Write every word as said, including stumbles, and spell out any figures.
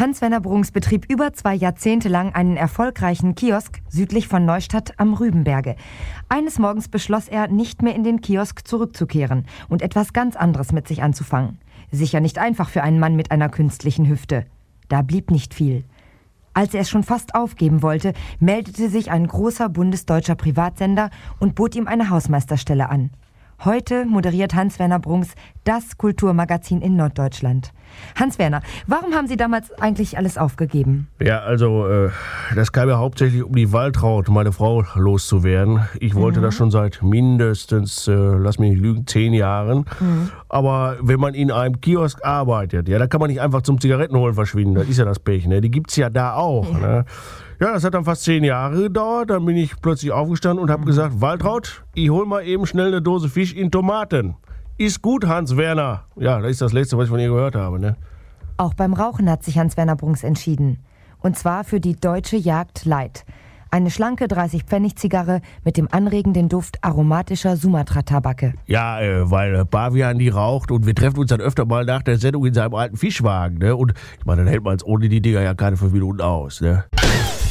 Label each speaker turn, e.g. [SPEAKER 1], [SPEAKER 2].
[SPEAKER 1] Hans-Werner Brunks betrieb über zwei Jahrzehnte lang einen erfolgreichen Kiosk südlich von Neustadt am Rübenberge. Eines Morgens beschloss er, nicht mehr in den Kiosk zurückzukehren und etwas ganz anderes mit sich anzufangen. Sicher nicht einfach für einen Mann mit einer künstlichen Hüfte. Da blieb nicht viel. Als er es schon fast aufgeben wollte, meldete sich ein großer bundesdeutscher Privatsender und bot ihm eine Hausmeisterstelle an. Heute moderiert Hans-Werner Brunks das Kulturmagazin in Norddeutschland. Hans-Werner, warum haben Sie damals eigentlich alles aufgegeben?
[SPEAKER 2] Ja, also, äh, das kam ja hauptsächlich um die Waltraud, meine Frau, loszuwerden. Ich wollte mhm. das schon seit mindestens, äh, lass mich nicht lügen, zehn Jahren. Mhm. Aber wenn man in einem Kiosk arbeitet, ja, da kann man nicht einfach zum Zigarettenholen verschwinden. Das ist ja das Pech, ne? Die gibt's ja da auch, ja. ne? Ja, das hat dann fast zehn Jahre gedauert. Dann bin ich plötzlich aufgestanden und habe mhm. gesagt, Waltraud, ich hol mal eben schnell eine Dose Fisch in Tomaten. Ist gut, Hans-Werner. Ja, das ist das Letzte, was ich von ihr gehört habe, ne?
[SPEAKER 1] Auch beim Rauchen hat sich Hans-Werner Brunks entschieden. Und zwar für die Deutsche Jagd Light. Eine schlanke dreißig-Pfennig-Zigarre mit dem anregenden Duft aromatischer Sumatra-Tabake.
[SPEAKER 2] Ja, äh, weil Pavian die raucht und wir treffen uns dann öfter mal nach der Sendung in seinem alten Fischwagen, ne? Und ich meine, dann hält man es ohne die Dinger ja keine fünf Minuten aus, ne?